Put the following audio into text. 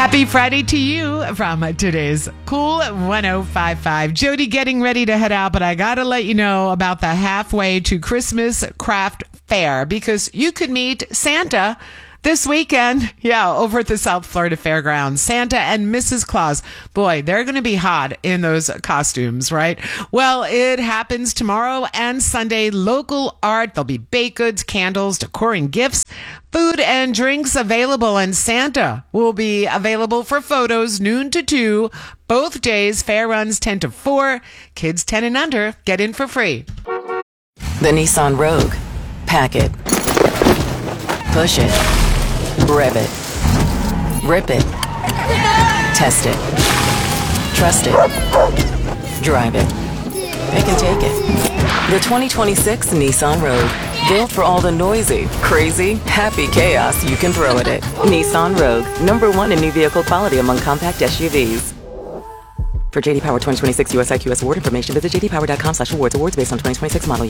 Happy Friday to you from today's Cool 1055. Jody getting ready to head out, but I got to let you know about the Halfway to Christmas Craft Fair because you could meet Santa this weekend, over at the South Florida Fairgrounds. Santa and Mrs. Claus. Boy, they're going to be hot in those costumes, right? Well, it happens tomorrow and Sunday. Local art. There'll be baked goods, candles, decor, and gifts. Food and drinks available, and Santa will be available for photos noon to 2. Both days. Fair runs 10 to 4. Kids 10 and under get in for free. The Nissan Rogue. Pack it. Push it. Rev it. Rip it. Test it. Trust it. Drive it. Pick and take it. The 2026 Nissan Rogue. Built for all the noisy, crazy, happy chaos you can throw at it. Nissan Rogue. #1 in new vehicle quality among compact SUVs. For JD Power 2026 US IQS award information, visit jdpower.com/awards. Awards based on 2026 model year.